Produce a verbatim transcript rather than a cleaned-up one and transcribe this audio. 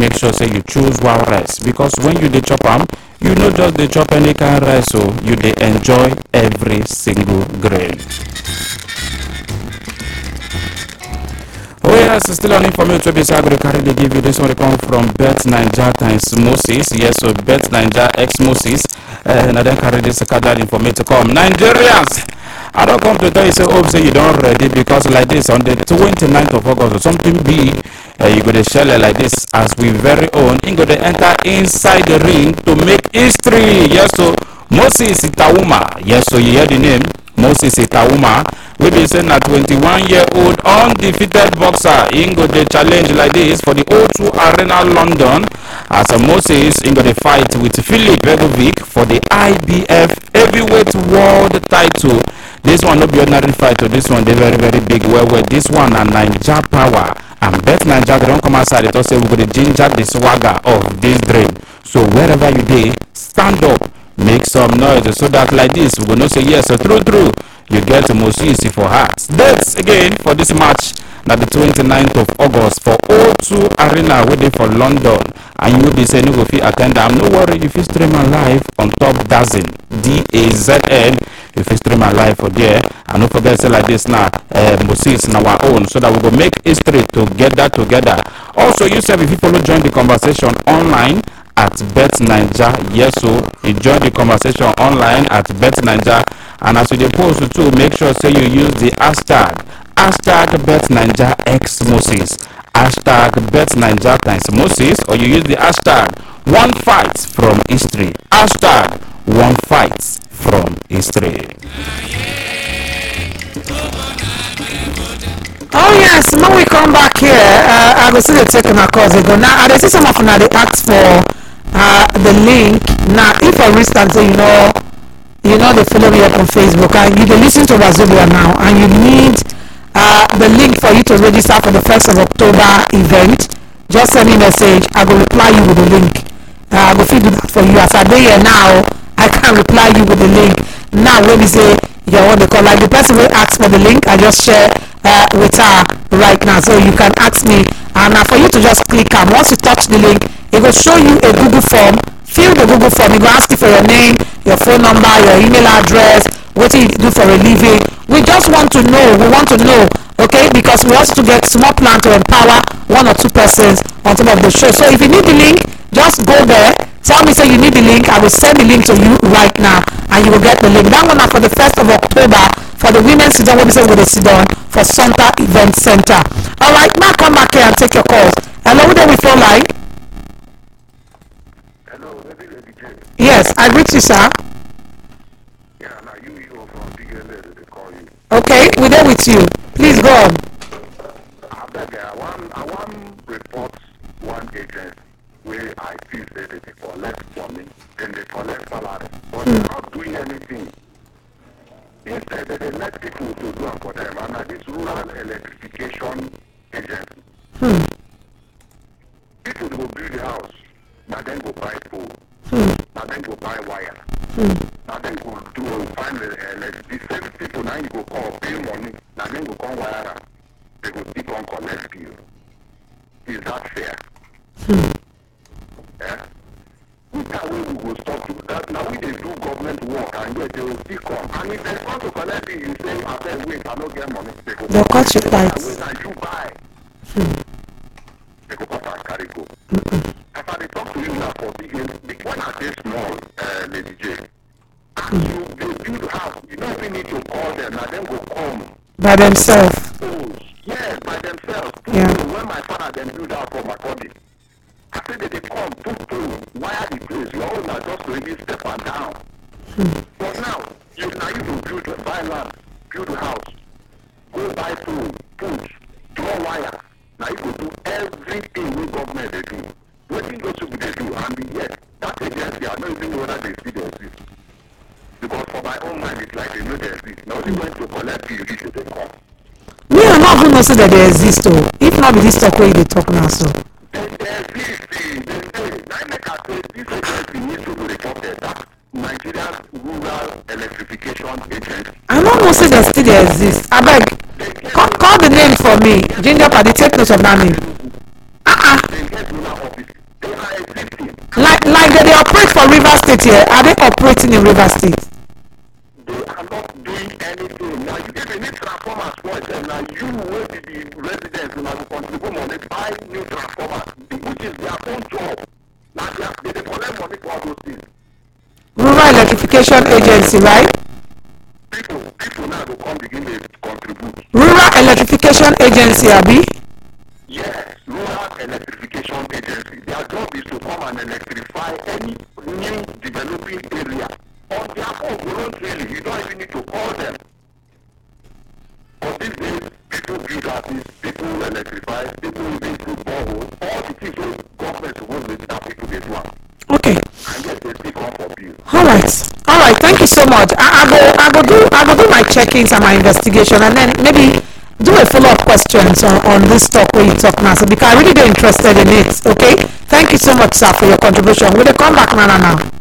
make sure say you choose one rice, because when you dey chop am, you no just dey chop any kind rice, so you dey enjoy every single grain. Oh yes, still on information we say I go carry dey give you. This one come from Bet Naija times Moses. Yes, so Bet Naija X Moses. Uh, and then carry this cardinal information come. Nigerians, I don't come to tell you say hope say you don't ready, because like this on the twenty-ninth of August or something big, uh, you go to shell like this as we very own. You go to enter inside the ring to make history. Yes, so Moses Itauma. Yes, so you hear the name Moses Itauma. We be saying a twenty-one year old undefeated boxer. He go the challenge like this for the O two Arena London. As a Moses, he go the fight with Philip Begovic for the I B F heavyweight world title. This one no be ordinary fight. So this one they very very big. Well, well, this one and Naija Power and Bet Naija they don't come outside. They say we go to ginger the swagger of this dream. So wherever you dey, stand up, make some noise, so that like this we go no say yes. So true true. You get Moses for heart. Dates again for this match. Now the twenty-ninth of August for O two Arena waiting for London, and you will be saying you go fit attend them. No worry, if you stream live on top Dazn D A Z N, if you stream live for there, and don't forget say like this now, uh, Moses in our own, so that we will make history together together. Also, you said if you follow join the conversation online at Bet Naija. Yes, so you join the conversation online at Bet Naija, and as you dey post too, make sure say you use the hashtag hashtag Bet Naija X Moses, hashtag Bet Naija times Moses, or you use the hashtag one fight from history, hashtag one fight from history. Oh yes, when we come back here, uh, I will see the taking a course ago. Now, I see some of them they ask for uh, the link. Now, if for instance, you know, you know they follow me up on Facebook and you they listen to Wazobia now, and you need uh, the link for you to register for the first of October event, just send me a message. I will reply you with the link. Uh, I will feed that for you. As I do here now, I can reply you with the link. Now, when we say you want to call, like the person will ask for the link, I just share uh, with her right now. So you can ask me, and uh, for you to just click on. Once you touch the link, it will show you a Google form. Fill the Google form. It will ask you for your name, your phone number, your email address, what you do for a living. We just want to know. We want to know, okay? Because we also to get small plan to empower one or two persons on top of the show. So if you need the link, just go there. Tell me, say you need the link. I will send the link to you right now, and you will get the link. That one for the first of October for the women's season. What we say with the season for Santa Event Center. All right, now come back here and take your calls. Hello, there we phone line. Hello, maybe Lady J. Yes, I greet you, sir. Yeah, now you you from D L A they call you. Okay, we're there with you. Please go on. I beg I want I want report one agent where I feel say they collect for me, then they collect salary, but they're not doing anything. Instead, they let people to do it for them, and uh, this rural electrification agency. Hmm. People go build the house, now then go buy pole, Hmm. now then go buy wire, Hmm. now then go do find the electricity. The same people now you go call pay money, now then go come wire, they go keep on collect you. Is that fair? Hmm. Yeah. With that way we will stop to that. Now we they do government work and yet they will still come. And if they come to collect it, you say, I said, wait, I don't get money. They go They'll cut you tight. wait and you buy. Hmm. They go cut and carry go. Mm-mm. After they talk to you now for big, big when I say small, uh, Lady J, and you, you build house, you don't even need to call them. Now them go come. By themselves. Oh, yes, by themselves. Yeah. When my father then build house for my body, I said that they come, put pole, wire the place. Your own are just really step and down. Hmm. But now, you now you to build, buy land, build a house, go buy pole, put, draw wire. Now you could do everything with government they do. What thing those people they do, and yet that agency, I don't even know whether they still exist. Because for my own mind, it's like they know they exist. Now they went to collect you, reach they come. Me, I not even know say that they exist, though. If not, be this talk where they talk now, so. They, they exist, they, they say, now make I say, this agency needs to be reported. That's Nigeria's Rural Electrification Agency. I don't know say they still they exist. I beg, call, call the name for me. Ginger Paddy, take note of that name. Uh-uh. They get rural office. existing. Like like they, they operate for River State here. Are they operating in River State? They are not doing anything. Now, if you need transformers for it, now you will be the residents and will contribute money, buy new transformers, which is their own job. Now, they, are, they, they collect money for all those things. Rural Electrification Agency, right? People, people now will come begin to contribute. Rural Electrification Agency, Abi? Yes, Rural Electrification Agency. Their job is to come and electrify any new developing area. On their own, voluntarily, you don't even need to call them. But these days, people build houses, people electrify, people even do boreholes, all the things those government supposed to do that people they do. Okay. And yet they still come for bill. All right. All right. Thank you so much. I, I go. I go do. I go do my check-ins and my investigation, and then maybe do a follow-up questions on, on this talk where you talk now. So because I really be interested in it. Okay. Thank you so much, sir, for your contribution. Will they come back now? Now.